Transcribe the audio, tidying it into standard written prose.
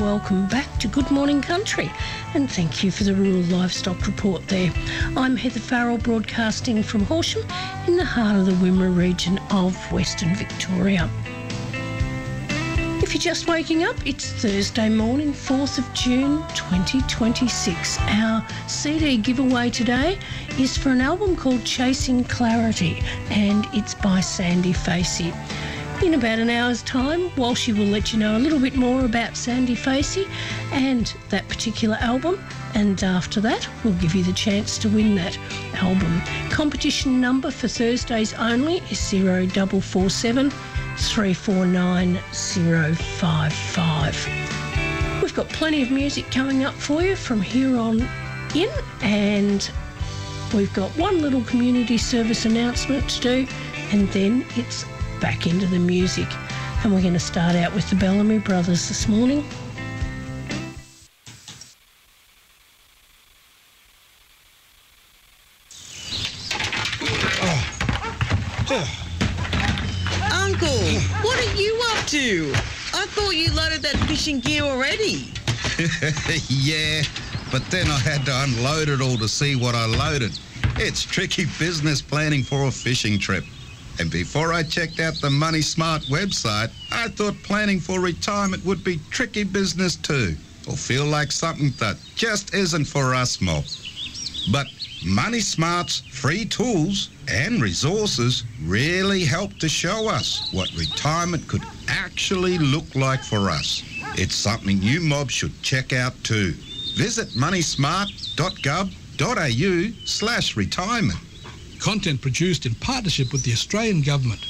welcome back to Good Morning Country, and thank you for the Rural Livestock Report there. I'm Heather Farrell, broadcasting from Horsham in the heart of the Wimmera region of Western Victoria. If you're just waking up, it's Thursday morning, 4th of June 2026. Our CD giveaway today is for an album called Chasing Clarity, and it's by Sandy Facey. In about an hour's time, Walshy will let you know a little bit more about Sandy Facey and that particular album, and after that we'll give you the chance to win that album. Competition number for Thursdays only is 0447 349 055. We've got plenty of music coming up for you from here on in, and we've got one little community service announcement to do, and then it's back into the music. And we're going to start out with the Bellamy Brothers this morning. Uncle, what are you up to? I thought you loaded that fishing gear already. Yeah, but then I had to unload it all to see what I loaded. It's tricky business planning for a fishing trip. And before I checked out the Money Smart website, I thought planning for retirement would be tricky business too, or feel like something that just isn't for us mob. But Money Smart's free tools and resources really help to show us what retirement could actually look like for us. It's something you mob should check out too. Visit moneysmart.gov.au/retirement. Content produced in partnership with the Australian Government.